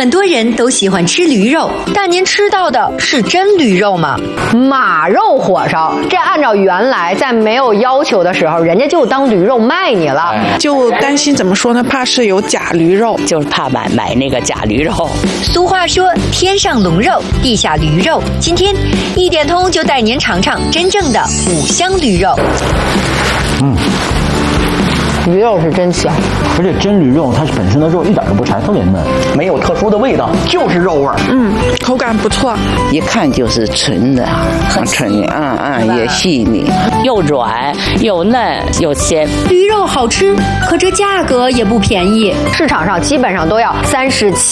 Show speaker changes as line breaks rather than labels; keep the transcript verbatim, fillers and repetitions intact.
很多人都喜欢吃驴肉，但您吃到的是真驴肉吗？
马肉火烧，这按照原来在没有要求的时候，人家就当驴肉卖你了，
就担心怎么说呢？怕是有假驴肉，
就是怕买买那个假驴肉。
俗话说，天上龙肉，地下驴肉。今天一点通就带您尝尝真正的五香驴肉。
嗯。
驴肉是真香，
而且真驴肉它本身的肉一点都不柴，特别嫩，
没有特殊的味道，就是肉味儿。
嗯，口感不错，
一看就是纯的，很纯啊啊，也细腻，
又软又嫩又鲜。
驴肉好吃，可这价格也不便宜，
市场上基本上都要三十七。